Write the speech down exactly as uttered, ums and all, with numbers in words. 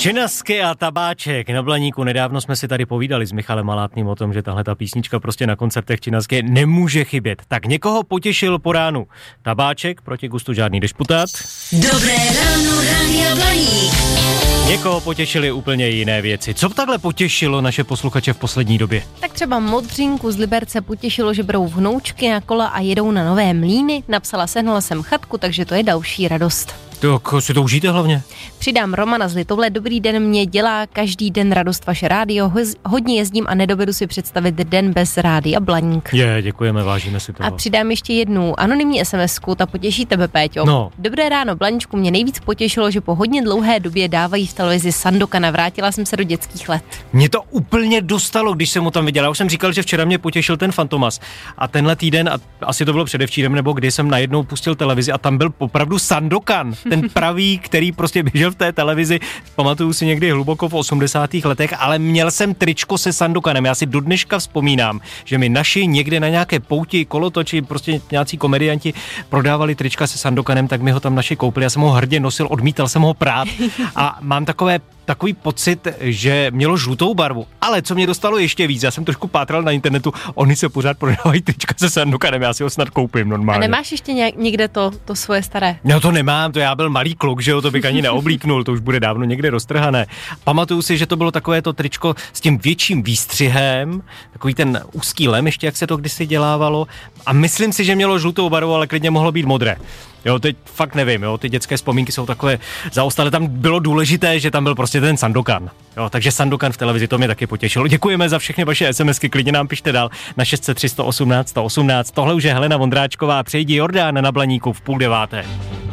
Činasky a tabáček na Blaníku. Nedávno jsme si tady povídali s Michalem Malátným o tom, že tahle ta písnička prostě na koncertech Činasky nemůže chybět. Tak někoho potěšil po ránu tabáček, proti gustu žádný dešputát. Dobré ráno, Rádia Blaník. Někoho potěšily úplně jiné věci. Co takhle potěšilo naše posluchače v poslední době? Tak třeba Modřinku z Liberce potěšilo, že berou vnoučky na kola a jedou na Nové Mlýny. Napsala, sehnala jsem chatku, takže to je další radost. Tak si to užijte hlavně. Přidám Romana z Litovle. Dobrý den, mě dělá každý den radost vaše rádio. Hodně jezdím a nedovedu si představit den bez Rádia Blaník. Je, děkujeme, vážíme si toho. A přidám ještě jednu anonymní SMSku, ta potěší tebe, Péťo. No. Dobré ráno, Blaníčku, mě nejvíc potěšilo, že po hodně dlouhé době dávají v televizi Sandokana. Vrátila jsem se do dětských let. Mě to úplně dostalo, když jsem ho tam viděl. Já už jsem říkal, že včera mě potěšil ten Fantomas. A tenhle týden, a asi to bylo předevčírem, nebo kdy jsem najednou pustil televizi a tam byl opravdu Sandokan. Ten pravý, který prostě běžel v té televizi, pamatuju si někdy hluboko v osmdesátých letech, ale měl jsem tričko se Sandokanem. Já si do dneška vzpomínám, že mi naši někde na nějaké pouti, kolotoči, prostě nějací komedianti prodávali trička se Sandokanem, tak mi ho tam naši koupili. Já jsem ho hrdě nosil, odmítal jsem ho prát a mám takové takový pocit, že mělo žlutou barvu. Ale co mě dostalo ještě víc, já jsem trošku pátral na internetu, oni se pořád prodávají trička se Sandokanem, já si ho snad koupím normálně. A nemáš ještě nějak, někde to, to svoje staré? No to nemám, to já byl malý kluk, že jo, to bych ani neoblíknul, to už bude dávno někde roztrhané. Pamatuju si, že to bylo takové to tričko s tím větším výstřihem, takový ten úzký lem, ještě jak se to kdysi dělávalo. A myslím si, že mělo žlutou barvu, ale klidně mohlo být modré. Jo, teď fakt nevím, jo, ty dětské vzpomínky jsou takové zaostalé, tam bylo důležité, že tam byl prostě ten Sandokan. Jo, takže Sandokan v televizi, to mě taky potěšilo. Děkujeme za všechny vaše SMSky, klidně nám pište dál na šest set tři sto osmnáct sto osmnáct. Tohle už je Helena Vondráčková, přejdi Jordán na Blaníku v půl deváté.